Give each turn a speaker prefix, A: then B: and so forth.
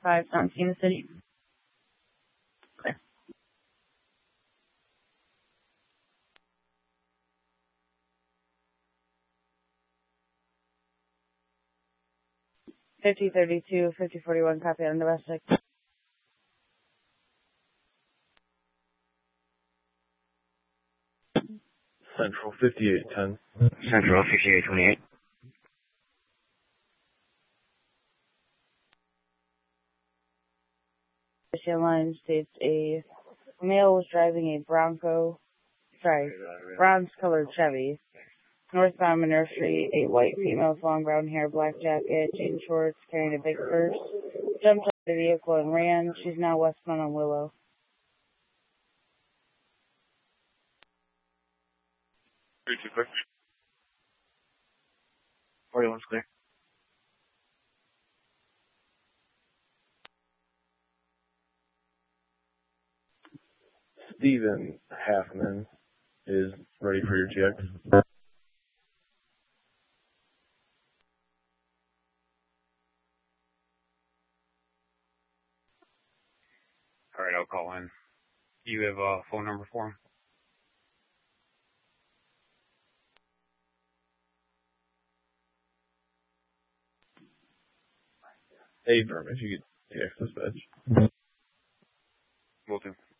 A: 5, Fontana City. Clear. $50.32, $50.41, copy on domestic.
B: Central 5810.
C: Central 5828.
A: Line states a male was driving a bronze-colored Chevy. Northbound Minerva Street, a white female with long brown hair, black jacket, jean shorts, carrying a big purse, jumped out of the vehicle and ran. She's now westbound on Willow.
B: 326.
C: 41's clear.
B: Stephen Halfman is ready for your GX.
D: All right, I'll call in. Do you have a phone number for him?
B: Abram, if you could text dispatch.
D: Will do.